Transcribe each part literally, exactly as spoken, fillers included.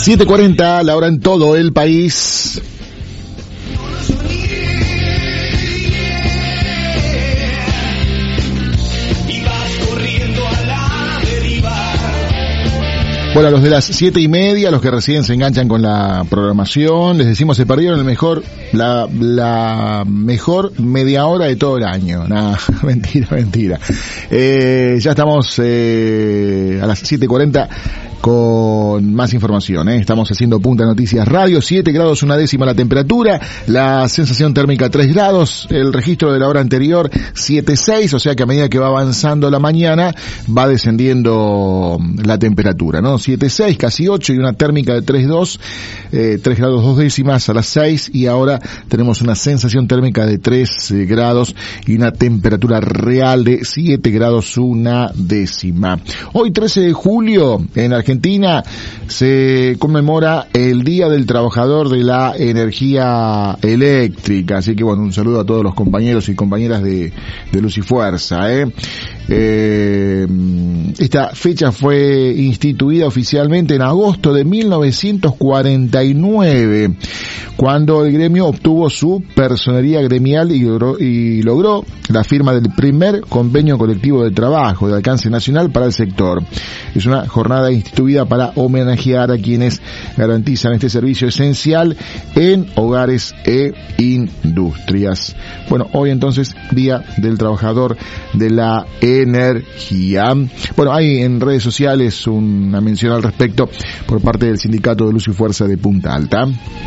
siete cuarenta, la hora en todo el país. Bueno, a los de las siete y media, los que recién se enganchan con la programación, les decimos se perdieron el mejor, la, la mejor media hora de todo el año. Nah, mentira, mentira. Eh, ya estamos eh, a las siete cuarenta con más información, ¿eh? Estamos haciendo Punta Noticias Radio, siete grados una décima la temperatura, la sensación térmica tres grados, el registro de la hora anterior siete seis, o sea que a medida que va avanzando la mañana va descendiendo la temperatura, ¿no? siete seis, casi ocho y una térmica de tres dos, eh, tres grados dos décimas a las seis y ahora tenemos una sensación térmica de tres eh, grados y una temperatura real de siete grados una décima. Hoy trece de julio en Argentina Argentina se conmemora el Día del Trabajador de la Energía Eléctrica, así que bueno, un saludo a todos los compañeros y compañeras de, de Luz y Fuerza, ¿eh? Eh, esta fecha fue instituida oficialmente en agosto de mil novecientos cuarenta y nueve, cuando el gremio obtuvo su personería gremial y logró, y logró la firma del primer convenio colectivo de trabajo de alcance nacional para el sector. Es una jornada instituida para homenajear a quienes garantizan este servicio esencial en hogares e industrias. Bueno, hoy entonces, Día del Trabajador de la Energía. Bueno, hay en redes sociales una mención al respecto por parte del Sindicato de Luz y Fuerza de Punta Alta.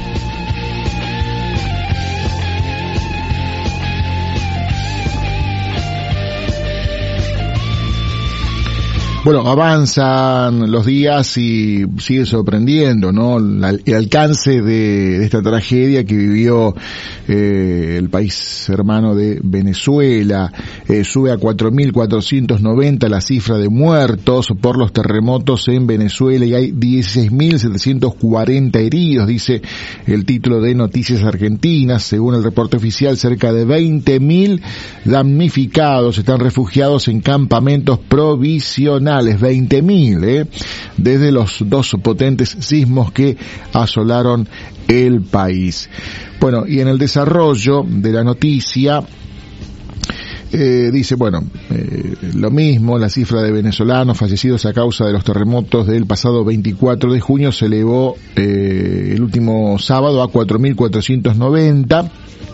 Bueno, avanzan los días y sigue sorprendiendo, ¿no? El alcance de, de esta tragedia que vivió eh, el país hermano de Venezuela. Eh, sube a cuatro mil cuatrocientos noventa la cifra de muertos por los terremotos en Venezuela y hay dieciséis mil setecientos cuarenta heridos, dice el título de Noticias Argentinas. Según el reporte oficial, cerca de veinte mil damnificados están refugiados en campamentos provisionales. veinte mil, ¿eh? Desde los dos potentes sismos que asolaron el país. Bueno, y en el desarrollo de la noticia, Eh, dice, bueno, eh, lo mismo, la cifra de venezolanos fallecidos a causa de los terremotos del pasado veinticuatro de junio se elevó eh, el último sábado a cuatro mil cuatrocientos noventa.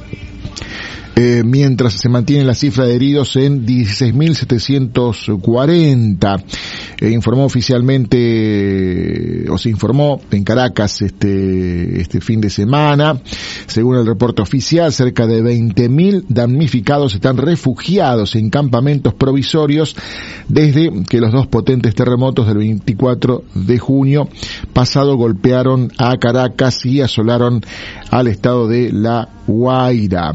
Eh, mientras se mantiene la cifra de heridos en dieciséis mil setecientos cuarenta. Eh, informó oficialmente, o se informó en Caracas este, este fin de semana. Según el reporte oficial, cerca de veinte mil damnificados están refugiados en campamentos provisorios desde que los dos potentes terremotos del veinticuatro de junio pasado golpearon a Caracas y asolaron al estado de La Guaira.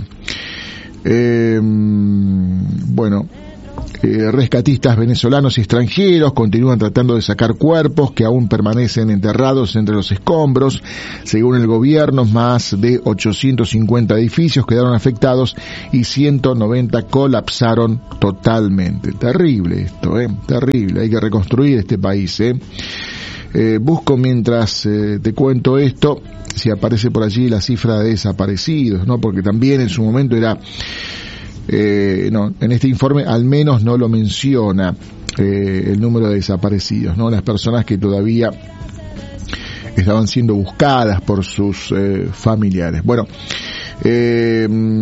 Eh, bueno, eh, rescatistas venezolanos y extranjeros continúan tratando de sacar cuerpos que aún permanecen enterrados entre los escombros. Según el gobierno, más de ochocientos cincuenta edificios quedaron afectados y ciento noventa colapsaron totalmente. Terrible esto, eh, terrible. Hay que reconstruir este país, eh. Eh, busco mientras eh, te cuento esto si aparece por allí la cifra de desaparecidos, ¿no? Porque también en su momento era, eh, no, en este informe al menos no lo menciona eh, el número de desaparecidos, ¿no? Las personas que todavía estaban siendo buscadas por sus eh, familiares. Bueno, eh,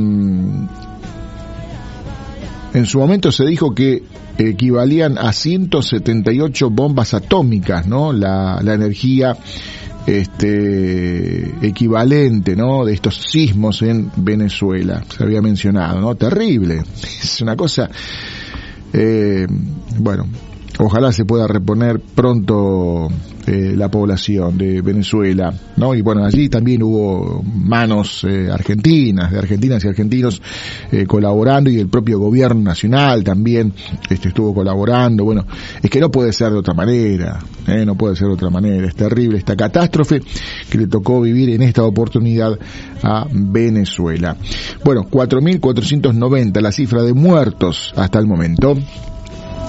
en su momento se dijo que equivalían a ciento setenta y ocho bombas atómicas, ¿no? La, la energía este equivalente, ¿no? De estos sismos en Venezuela, se había mencionado, ¿no? Terrible, es una cosa, eh, bueno, ojalá se pueda reponer pronto eh, la población de Venezuela, ¿no? Y bueno, allí también hubo manos eh, argentinas, de argentinas y argentinos eh, colaborando, y el propio gobierno nacional también este, estuvo colaborando. Bueno, es que no puede ser de otra manera, ¿eh? No puede ser de otra manera. Es terrible esta catástrofe que le tocó vivir en esta oportunidad a Venezuela. Bueno, cuatro mil cuatrocientos noventa la cifra de muertos hasta el momento.